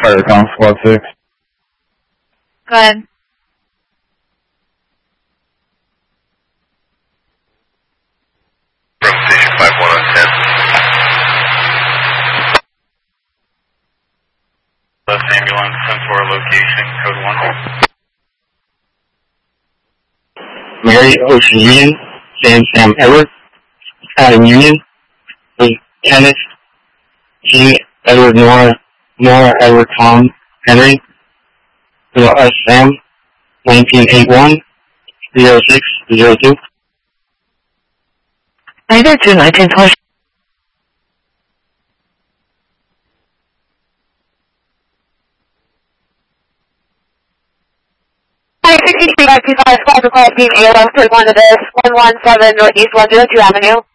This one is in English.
Firecom Squad 6. Go ahead. Station 51 on 10. Left ambulance, 10-4 location, code 1. Mary Ocean Union, Sam Edward, Adam Union, Kenneth, Jean Edward Nora Edward Tom Henry, us Sam, 1981, 0602. 902 1920. 63 by 25 Squad Request Team ALM 31 to this 117 Northeast 102 Avenue.